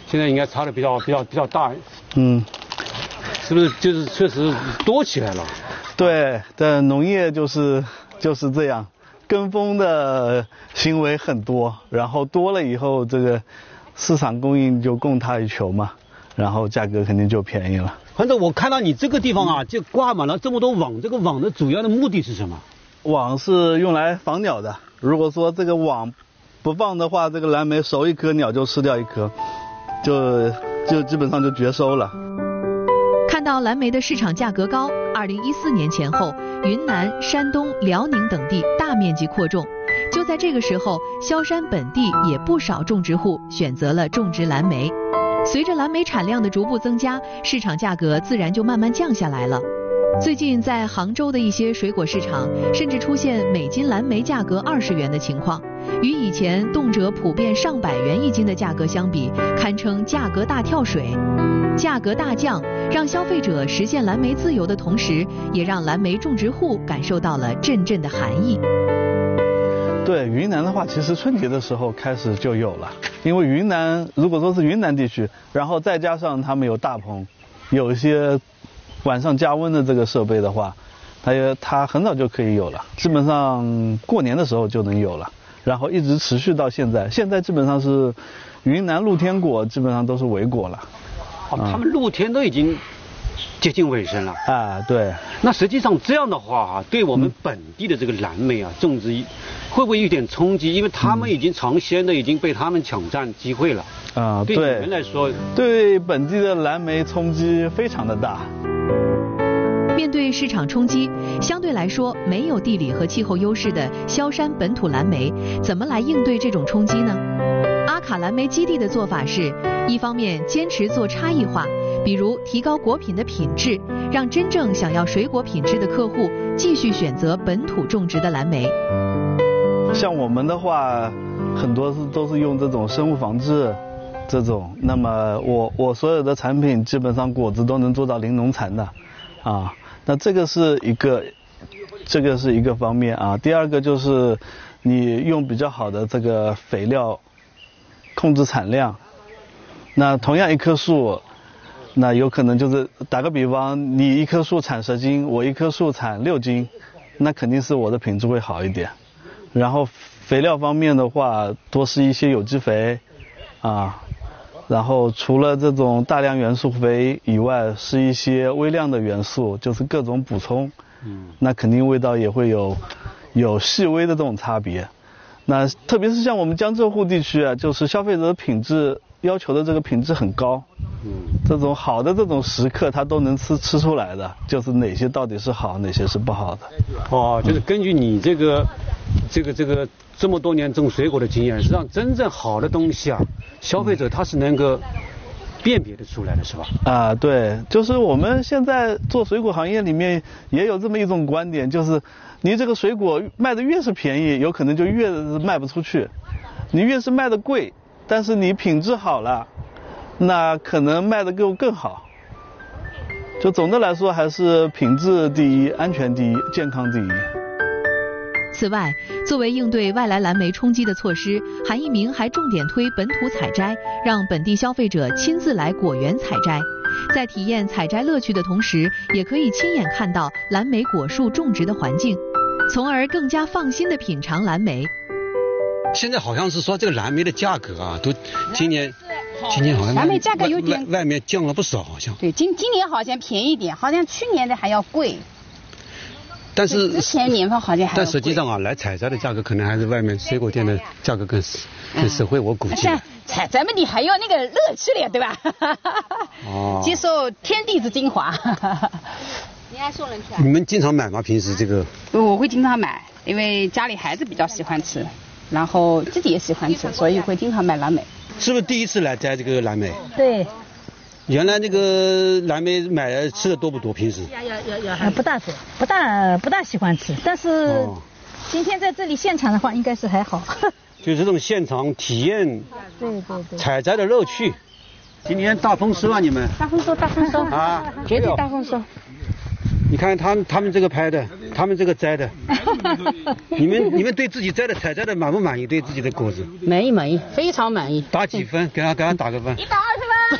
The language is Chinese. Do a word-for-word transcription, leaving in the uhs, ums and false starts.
现在应该差的比较比较比较大。 嗯， 是不是就是确实多起来了？ 对，但农业就是就是这样，跟风的行为很多，然后多了以后，这个市场供应就供他一求嘛，然后价格肯定就便宜了。 反正我看到你这个地方啊，就挂满了这么多网，这个网的主要的目的是什么？ 网是用来防鸟的，如果说这个网不放的话，这个蓝莓熟一颗鸟就吃掉一颗，就就基本上就绝收了。 看到蓝莓的市场价格高，二零一四年前后，云南、山东、辽宁等地大面积扩种。就在这个时候，萧山本地也不少种植户选择了种植蓝莓。随着蓝莓产量的逐步增加，市场价格自然就慢慢降下来了。最近在杭州的一些水果市场，甚至出现每斤蓝莓价格二十元的情况，与以前动辄普遍上百元一斤的价格相比，堪称价格大跳水。价格大降，让消费者实现蓝莓自由的同时，也让蓝莓种植户感受到了阵阵的寒意。 对，云南的话，其实春节的时候开始就有了，因为云南如果说是云南地区，然后再加上他们有大棚，有一些晚上加温的这个设备的话，它也它很早就可以有了，基本上过年的时候就能有了，然后一直持续到现在。现在基本上是云南露天果基本上都是围果了。 哦，他们露天都已经接近尾声了。 啊，对。 那实际上这样的话啊，对我们本地的这个蓝莓啊种植会不会有点冲击？因为他们已经尝鲜的已经被他们抢占机会了。 啊， 对，对你们来说， 对本地的蓝莓冲击非常的大。 面对市场冲击，相对来说没有地理和气候优势的萧山本土蓝莓，怎么来应对这种冲击呢？阿卡蓝莓基地的做法是，一方面坚持做差异化，比如提高果品的品质，让真正想要水果品质的客户继续选择本土种植的蓝莓。 像我们的话，很多是都是用这种生物防治这种，那么我我所有的产品基本上果子都能做到零农残的啊，那这个是一个这个是一个方面啊。第二个就是你用比较好的这个肥料控制产量，那同样一棵树，那有可能就是打个比方，你一棵树产十斤，我一棵树产六斤，那肯定是我的品质会好一点。然后肥料方面的话，多施一些有机肥啊，然后除了这种大量元素肥以外，施一些微量的元素，就是各种补充，嗯，那肯定味道也会有有细微的这种差别。那特别是像我们江浙沪地区啊，就是消费者的品质要求的这个品质很高，嗯，这种好的这种时刻它都能吃吃出来的，就是哪些到底是好，哪些是不好的。 哦，就是根据你这个这个这个这么多年种水果的经验，实际上真正好的东西啊，消费者他是能够辨别的出来的，是吧？ 啊，对，就是我们现在做水果行业里面也有这么一种观点，就是你这个水果卖的越是便宜，有可能就越卖不出去，你越是卖的贵，但是你品质好了，那可能卖的更更好。就总的来说还是品质第一，安全第一，健康第一。 此外，作为应对外来蓝莓冲击的措施，韩一鸣还重点推本土采摘，让本地消费者亲自来果园采摘。在体验采摘乐趣的同时，也可以亲眼看到蓝莓果树种植的环境，从而更加放心地品尝蓝莓。 现在好像是说这个蓝莓的价格啊，都今年今年好像蓝莓价格有点外, 外面降了不少，好像。 对，今今年好像便宜一点，好像去年的还要贵。 但是之前年份好像还要贵。 但实际上啊，来采摘的价格可能还是外面水果店的价格更更实惠，我估计。 采咱们你还要那个乐趣了，对吧？哦。接受天地之精华。你还送人去啊？ 你们经常买吗？平时这个？ 我会经常买，因为家里孩子比较喜欢吃，然后自己也喜欢吃，所以会经常买蓝莓。 是不是第一次来摘这个蓝莓？ 对。 原来那个蓝莓买来吃的多不多？平时？ 不大多，不大不大喜欢吃，但是今天在这里现场的话，应该是还好。 就这种现场体验， 对对对， 采摘的乐趣。今年大丰收啊，你们？ 大丰收，大丰收啊， 绝对大丰收。 你看他他们这个拍的，他们这个摘的，你们你们对自己摘的采摘的满不满意？对自己的果子？ 满意满意，非常满意。 打几分？给他给他打个分。 一百二